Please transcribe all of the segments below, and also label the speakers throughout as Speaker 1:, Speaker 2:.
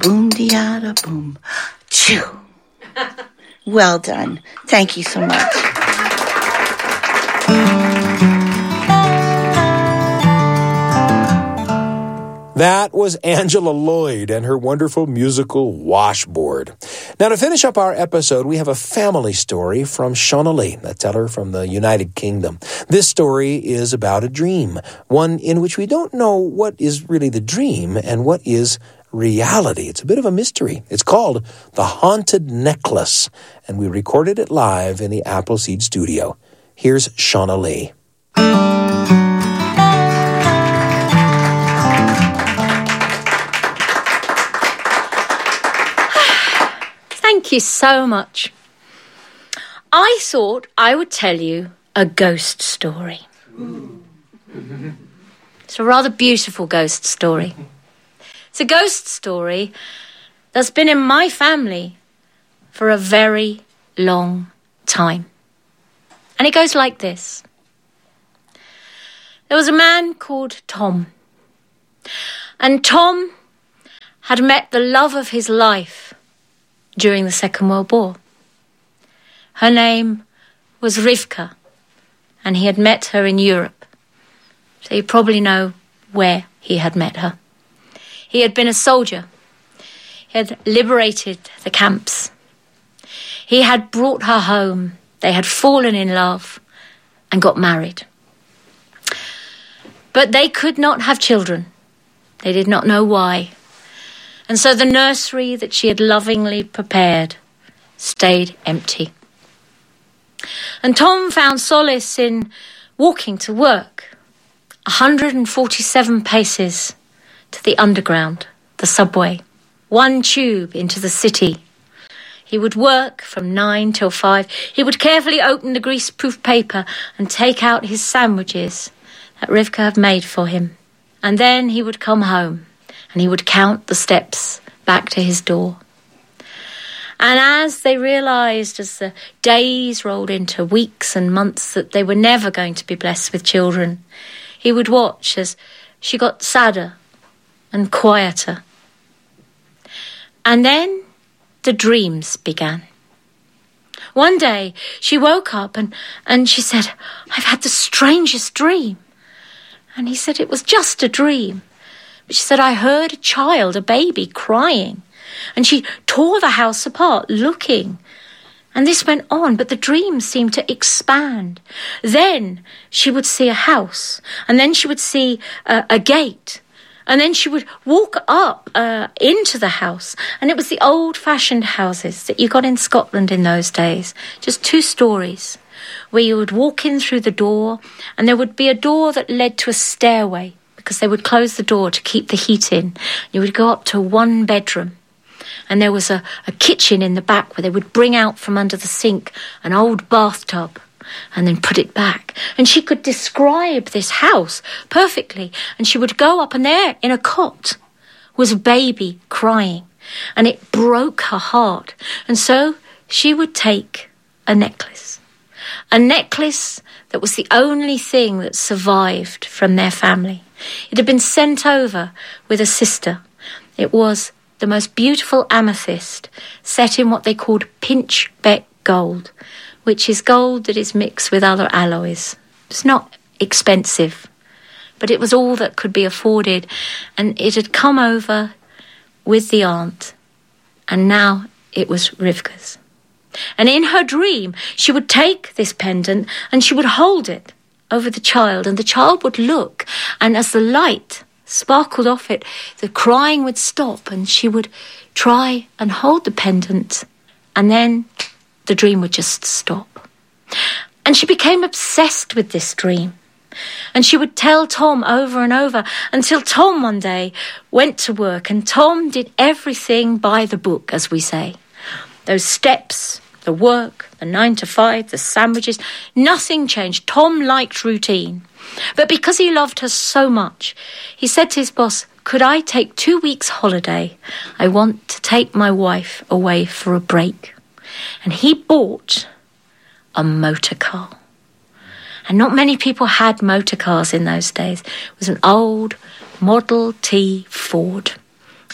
Speaker 1: Boom-de-yada boom. Chew. Well done. Thank you so much.
Speaker 2: That was Angela Lloyd and her wonderful musical Washboard. Now, to finish up our episode, we have a family story from Shauna Lee, a teller from the United Kingdom. This story is about a dream, one in which we don't know what is really the dream and what is reality. It's a bit of a mystery. It's called The Haunted Necklace, and we recorded it live in the Appleseed studio. Here's Shauna Lee.
Speaker 3: Thank you so much. I thought I would tell you a ghost story. It's a rather beautiful ghost story. It's a ghost story that's been in my family for a very long time. And it goes like this. There was a man called Tom. And Tom had met the love of his life during the Second World War. Her name was Rivka, and he had met her in Europe. So you probably know where he had met her. He had been a soldier. He had liberated the camps. He had brought her home. They had fallen in love and got married. But they could not have children. They did not know why. And so the nursery that she had lovingly prepared stayed empty. And Tom found solace in walking to work, 147 paces to the underground, the subway, one tube into the city. He would work from 9 till 5. He would carefully open the greaseproof paper and take out his sandwiches that Rivka had made for him. And then he would come home. And he would count the steps back to his door. And as they realised, as the days rolled into weeks and months, that they were never going to be blessed with children, he would watch as she got sadder and quieter. And then the dreams began. One day she woke up and she said, "I've had the strangest dream." And he said it was just a dream. She said, "I heard a child, a baby, crying." And she tore the house apart, looking. And this went on, but the dream seemed to expand. Then she would see a house, and then she would see a gate. And then she would walk up into the house. And it was the old-fashioned houses that you got in Scotland in those days, just 2 stories, where you would walk in through the door, and there would be a door that led to a stairway, because they would close the door to keep the heat in. You would go up to 1 bedroom, and there was a kitchen in the back where they would bring out from under the sink an old bathtub and then put it back. And she could describe this house perfectly. And she would go up, and there in a cot was a baby crying, and it broke her heart. And so she would take a necklace that was the only thing that survived from their family. It had been sent over with a sister. It was the most beautiful amethyst set in what they called pinchbeck gold, which is gold that is mixed with other alloys. It's not expensive, but it was all that could be afforded. And it had come over with the aunt, and now it was Rivka's. And in her dream, she would take this pendant and she would hold it over the child, and the child would look, and as the light sparkled off it, the crying would stop, and she would try and hold the pendant, and then the dream would just stop. And she became obsessed with this dream, and she would tell Tom over and over, until Tom one day went to work, and Tom did everything by the book, as we say. Those steps, the work, the 9 to 5, the sandwiches, nothing changed. Tom liked routine. But because he loved her so much, he said to his boss, "Could I take 2 weeks holiday? I want to take my wife away for a break." And he bought a motor car. And not many people had motor cars in those days. It was an old Model T Ford.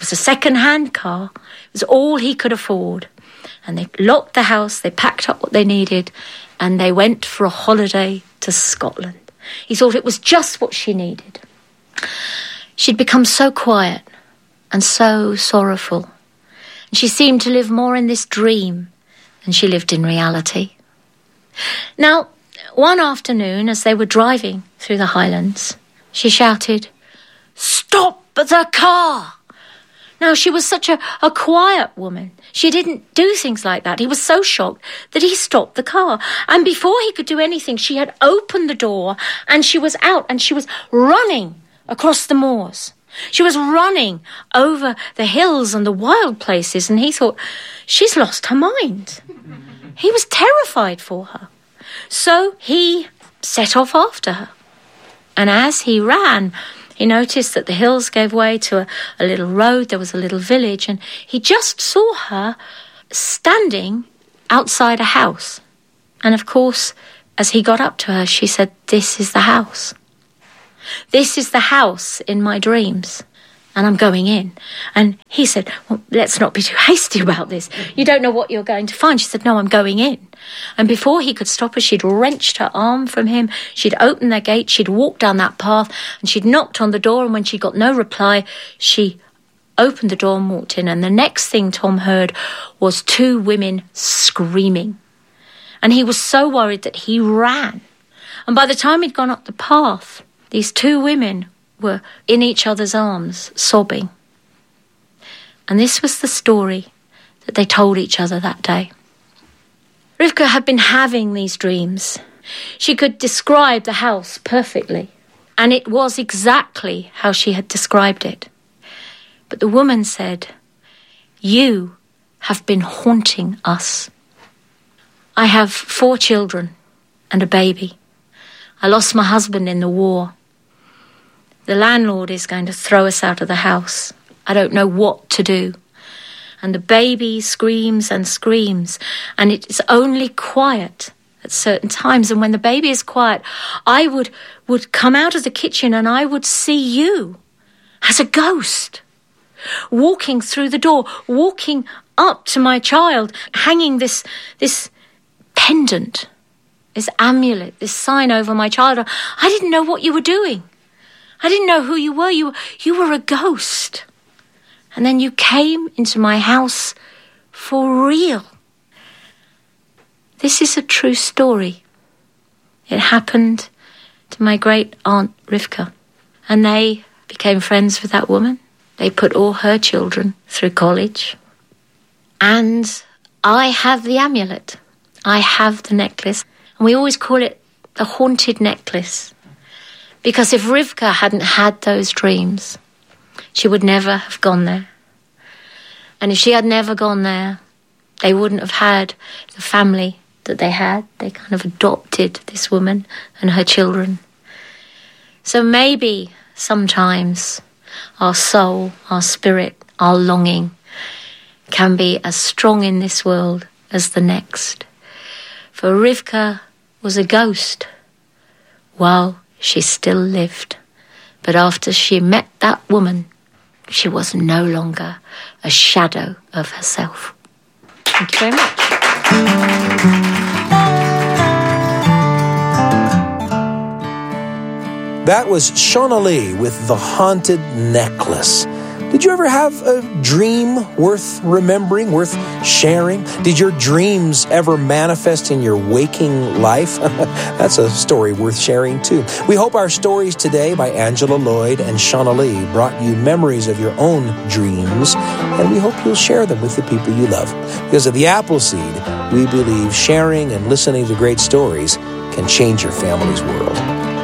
Speaker 3: was a second-hand car. It was all he could afford. And they locked the house, they packed up what they needed, and they went for a holiday to Scotland. He thought it was just what she needed. She'd become so quiet and so sorrowful. And she seemed to live more in this dream than she lived in reality. Now, one afternoon, as they were driving through the Highlands, she shouted, "Stop the car!" Now, she was such a quiet woman. She didn't do things like that. He was so shocked that he stopped the car. And before he could do anything, she had opened the door and she was out and she was running across the moors. She was running over the hills and the wild places, and he thought, she's lost her mind. He was terrified for her. So he set off after her. And as he ran, he noticed that the hills gave way to a little road. There was a little village, and he just saw her standing outside a house. And of course, as he got up to her, she said, "This is the house. This is the house in my dreams, and I'm going in." And he said, "Well, let's not be too hasty about this. You don't know what you're going to find." She said, "No, I'm going in." And before he could stop her, she'd wrenched her arm from him. She'd opened the gate. She'd walked down that path, and she'd knocked on the door. And when she got no reply, she opened the door and walked in. And the next thing Tom heard was two women screaming. And he was so worried that he ran. And by the time he'd gone up the path, these two women were in each other's arms, sobbing. And this was the story that they told each other that day. Rivka had been having these dreams. She could describe the house perfectly, and it was exactly how she had described it. But the woman said, "You have been haunting us. I have 4 children and a baby. I lost my husband in the war. The landlord is going to throw us out of the house. I don't know what to do. And the baby screams and screams, and it is only quiet at certain times. And when the baby is quiet, I would come out of the kitchen and I would see you as a ghost, walking through the door, walking up to my child, hanging this pendant, this amulet, this sign over my child. I didn't know what you were doing. I didn't know who you were. You were a ghost. And then you came into my house for real." This is a true story. It happened to my great aunt Rivka. And they became friends with that woman. They put all her children through college. And I have the amulet. I have the necklace. And we always call it the haunted necklace. Because if Rivka hadn't had those dreams, she would never have gone there. And if she had never gone there, they wouldn't have had the family that they had. They kind of adopted this woman and her children. So maybe sometimes our soul, our spirit, our longing can be as strong in this world as the next. For Rivka was a ghost while she still lived. But after she met that woman, she was no longer a shadow of herself. Thank you very much.
Speaker 2: That was Shauna Lee with The Haunted Necklace. Did you ever have a dream worth remembering, worth sharing? Did your dreams ever manifest in your waking life? That's a story worth sharing too. We hope our stories today by Angela Lloyd and Shauna Lee brought you memories of your own dreams, and we hope you'll share them with the people you love. Because at the Appleseed, we believe sharing and listening to great stories can change your family's world.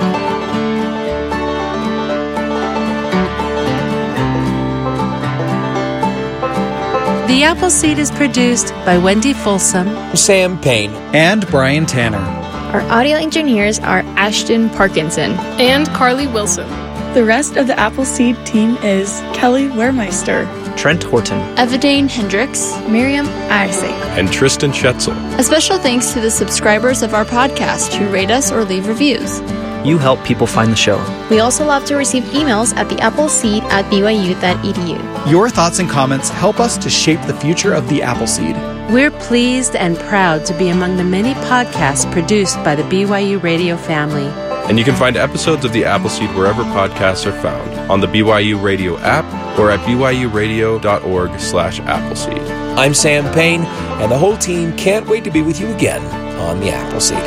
Speaker 4: The Appleseed is produced by Wendy Folsom,
Speaker 2: Sam Payne,
Speaker 5: and Brian Tanner.
Speaker 6: Our audio engineers are Ashton Parkinson
Speaker 7: and Carly Wilson.
Speaker 8: The rest of the Appleseed team is Kelly Wehrmeister,
Speaker 5: Trent Horton,
Speaker 6: Evadane Hendricks, Miriam Arce,
Speaker 9: and Tristan Schetzel.
Speaker 6: A special thanks to the subscribers of our podcast who rate us or leave reviews.
Speaker 5: you help people find the show.
Speaker 6: We also love to receive emails at theappleseed@byu.edu.
Speaker 7: Your thoughts and comments help us to shape the future of the Appleseed.
Speaker 4: We're pleased and proud to be among the many podcasts produced by the BYU Radio family.
Speaker 9: And you can find episodes of The Appleseed wherever podcasts are found, on the BYU Radio app or at byuradio.org/Appleseed.
Speaker 2: I'm Sam Payne, and the whole team can't wait to be with you again on The Appleseed.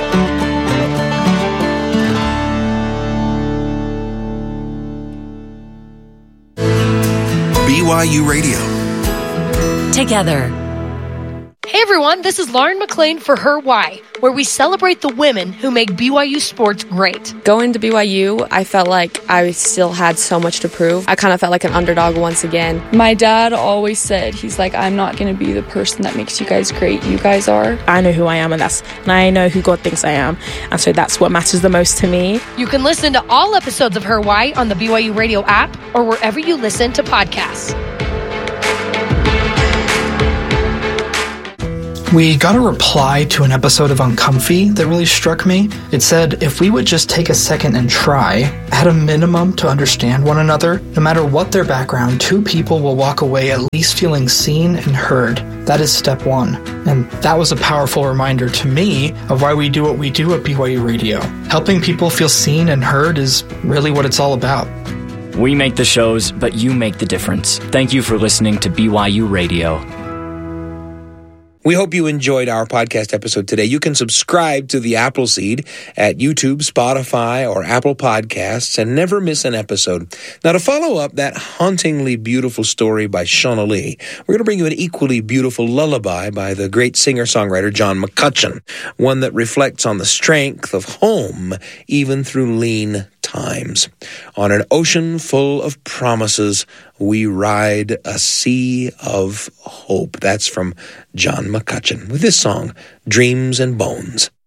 Speaker 10: BYU Radio.
Speaker 11: Together. Hey everyone, this is Lauren McLean for Her Why, where we celebrate the women who make BYU sports great.
Speaker 12: Going to BYU, I felt like I still had so much to prove. I kind of felt like an underdog once again.
Speaker 8: My dad always said, he's like, I'm not going to be the person that makes you guys great. You guys are.
Speaker 13: I know who I am, and I know who God thinks I am. And so that's what matters the most to me.
Speaker 11: You can listen to all episodes of Her Why on the BYU Radio app or wherever you listen to podcasts.
Speaker 14: We got a reply to an episode of Uncomfy that really struck me. It said, if we would just take a second and try, at a minimum, to understand one another, no matter what their background, two people will walk away at least feeling seen and heard. That is step one. And that was a powerful reminder to me of why we do what we do at BYU Radio. Helping people feel seen and heard is really what it's all about.
Speaker 5: We make the shows, but you make the difference. Thank you for listening to BYU Radio.
Speaker 2: We hope you enjoyed our podcast episode today. You can subscribe to The Appleseed at YouTube, Spotify, or Apple Podcasts and never miss an episode. Now, to follow up that hauntingly beautiful story by Shauna Lee, we're going to bring you an equally beautiful lullaby by the great singer-songwriter John McCutcheon, one that reflects on the strength of home even through lean times. On an ocean full of promises, we ride a sea of hope. That's from John McCutcheon with this song, Dreams and Bones.